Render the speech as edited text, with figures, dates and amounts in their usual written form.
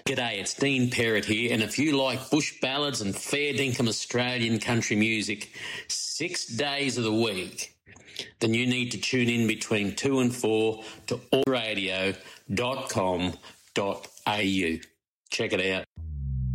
G'day, it's Dean Perrott here, and if you like bush ballads and fair dinkum Australian country music 6 days of the week, then you need to tune in between 2 and 4 to allradio.com.au. Check it out.